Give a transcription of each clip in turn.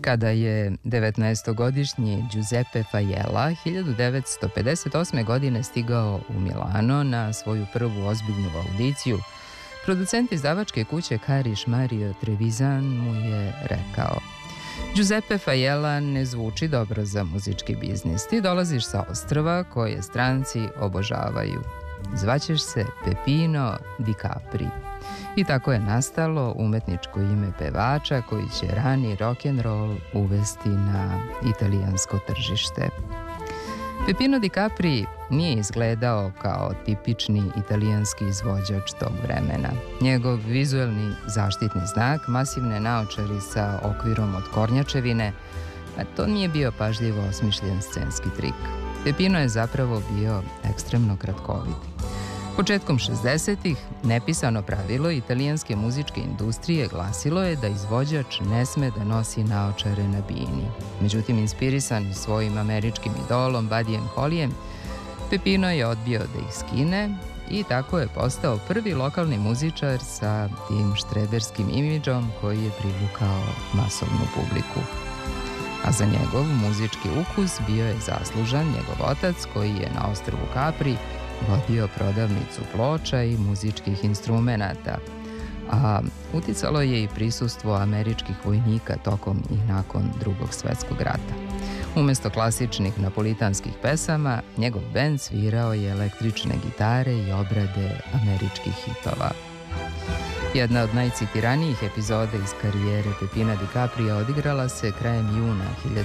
Kada je 19-godišnji Giuseppe Failla 1958. godine stigao u Milano na svoju prvu ozbiljnu audiciju, producent izdavačke kuće Kariš Mario Trevisan mu je rekao: Giuseppe Failla ne zvuči dobro za muzički biznis. Ti dolaziš sa ostrva koje stranci obožavaju. Zvaćeš se Peppino Di Capri. I tako je nastalo umetničko ime pevača koji će rani rock'n'roll uvesti na italijansko tržište. Peppino Di Capri nije izgledao kao tipični italijanski izvođač tog vremena. Njegov vizuelni zaštitni znak, masivne naočari sa okvirom od kornjačevine, a to nije bio pažljivo osmišljen scenski trik. Peppino je zapravo bio ekstremno kratkovit. Početkom 60-ih nepisano pravilo italijanske muzičke industrije glasilo je da izvođač ne sme da nosi naočare na bini. Međutim, inspirisan svojim američkim idolom Buddyjem Hollyem, Peppino je odbio da ih skine i tako je postao prvi lokalni muzičar sa tim štreberskim imidžom koji je privukao masovnu publiku. A za njegov muzički ukus bio je zaslužan njegov otac koji je na ostrvu Capri vodio prodavnicu ploča i muzičkih instrumenata, a uticalo je i prisustvo američkih vojnika tokom i nakon Drugog svetskog rata. Umesto klasičnih napolitanskih pesama, njegov bend svirao je električne gitare i obrade američkih hitova. Jedna od najcitiranijih epizoda iz karijere Peppina Di Caprija odigrala se krajem juna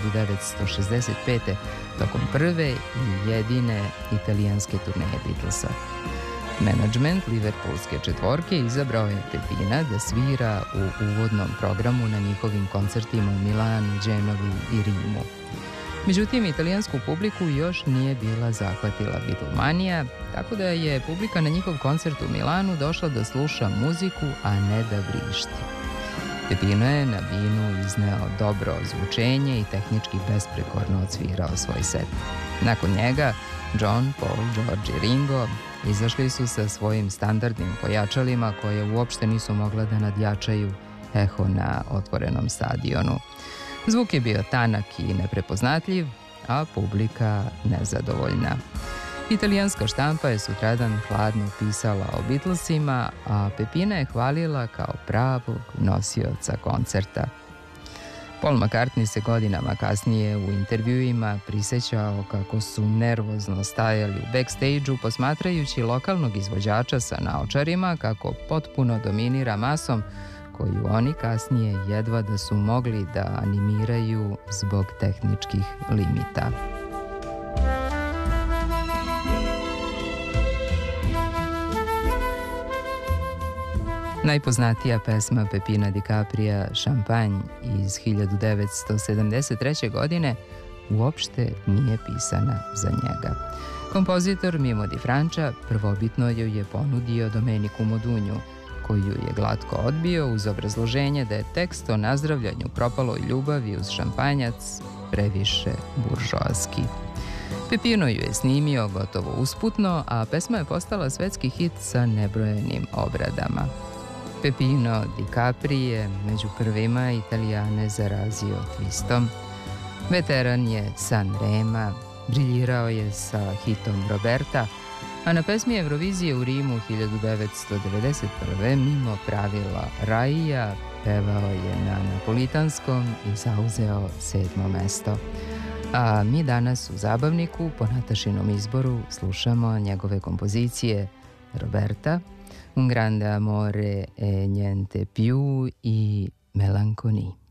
1965. tokom prve i jedine italijanske turneje Beatlesa. Menadžment liverpoolske četvorke izabrao je Peppina da svira u uvodnom programu na njihovim koncertima u Milanu, Genovi i Rimu. Međutim, italijansku publiku još nije bila zahvatila Beatlemanija, tako da je publika na njihov koncert u Milanu došla da sluša muziku, a ne da vrišti. Peppino je na binu izneo dobro zvučenje i tehnički besprekorno odsvirao svoj set. Nakon njega, John, Paul, George i Ringo izašli su sa svojim standardnim pojačalima koje uopšte nisu mogla da nadjačaju eho na otvorenom stadionu. Zvuk je bio tanak i neprepoznatljiv, a publika nezadovoljna. Italijanska štampa je sutradan hladno pisala o Beatlesima, a Peppina je hvalila kao pravog nosioca koncerta. Paul McCartney se godinama kasnije u intervjuima prisećao kako su nervozno stajali u backstage-u posmatrajući lokalnog izvođača sa naočarima kako potpuno dominira masom koju oni kasnije jedva da su mogli da animiraju zbog tehničkih limita. Najpoznatija pesma Peppina Di Caprija, Šampanj iz 1973. godine, uopšte nije pisana za njega. Kompozitor Mimo Di Francia prvobitno joj je ponudio Domeniku Modugnu, koju je glatko odbio uz obrazloženje da je tekst o nazdravljanju propaloj ljubavi uz šampanjac previše buržoaski. Peppino ju je snimio gotovo usputno, a pesma je postala svetski hit sa nebrojenim obradama. Peppino Di Capri je među prvima Italijane zarazio twistom. Veteran je Sanrema, briljirao je sa hitom Roberta, a na pesmi Eurovizije u Rimu 1991. mimo pravila Raija pevao je na napolitanskom i zauzeo 7. mesto. A mi danas u Zabavniku po Natašinom izboru slušamo njegove kompozicije Roberta, Un grande amore e niente più i Melanconi.